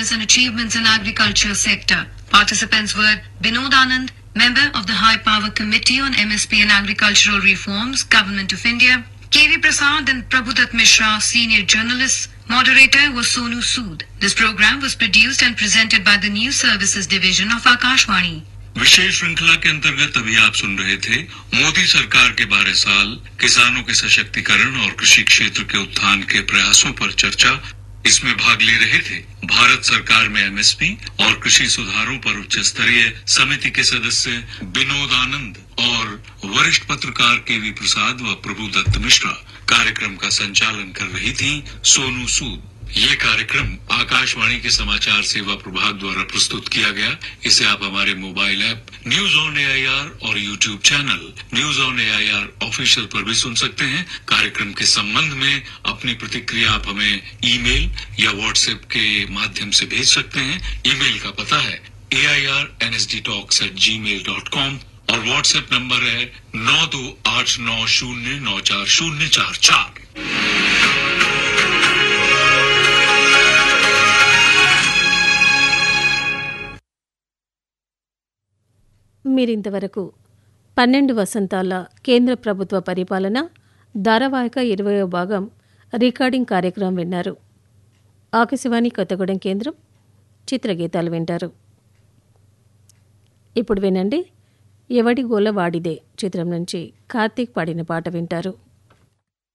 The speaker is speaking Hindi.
excellence and achievements in agriculture sector. Participants were Binod Anand, member of the High Power Committee on MSP and Agricultural Reforms, Government of India, KV Prasad and Prabhudat Mishra, senior journalists. Moderator was Sonu Sood. This program was produced and presented by the News Services Division of Akashvani. विशेष श्रृंखला के अंतर्गत अभी आप सुन रहे थे मोदी सरकार के 12 साल, किसानों के सशक्तिकरण और कृषि क्षेत्र के उत्थान के प्रयासों पर चर्चा। इसमें भाग ले रहे थे भारत सरकार में एमएसपी और कृषि सुधारों पर उच्च स्तरीय समिति के सदस्य विनोद आनंद और वरिष्ठ पत्रकार केवी प्रसाद व प्रभुदत्त मिश्रा। कार्यक्रम का संचालन कर रही थी सोनू सूद। ये कार्यक्रम आकाशवाणी के समाचार सेवा प्रभाग द्वारा प्रस्तुत किया गया। इसे आप हमारे mobile app news on AIR और YouTube channel news on AIR official पर भी सुन सकते हैं। कार्यक्रम के संबंध में अपनी प्रतिक्रिया आप हमें ईमेल या व्हाट्सएप के माध्यम से भेज सकते हैं। ईमेल का पता है airnsdtalks@gmail.com और व्हाट्सएप नंबर है 9289094044। మీరింతవరకు 12 వసంతాల కేంద్ర ప్రభుత్వ పరిపాలన ధారావాహిక 20వ భాగం రికార్డింగ్ కార్యక్రమం విన్నారు. ఆకాశవాణి కొత్తగూడెం కేంద్రం చిత్రగీతాలు వింటారు. ఇప్పుడు వినండి ఎవడి గోల వాడిదే చిత్రం నుంచి కార్తీక్ పాడిన పాట వింటారు.